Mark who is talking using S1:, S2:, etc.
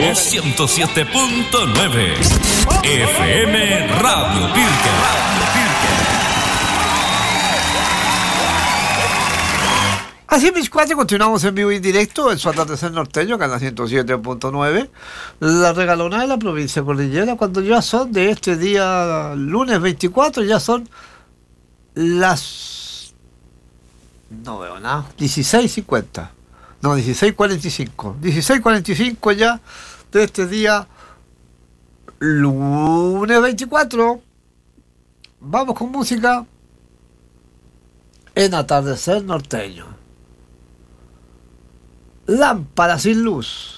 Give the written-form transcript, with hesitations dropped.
S1: Pirque 107.9 FM Radio Pirque.
S2: Así, mis cuates, continuamos en vivo y en directo en su atardecer norteño, Canal 107.9, la regalona de la provincia de Cordillera, cuando ya son de este día, lunes 24, ya son las... no veo nada, 16:50, no, 16:45 ya de este día, lunes 24. Vamos con música en atardecer norteño. Lámpara sin luz.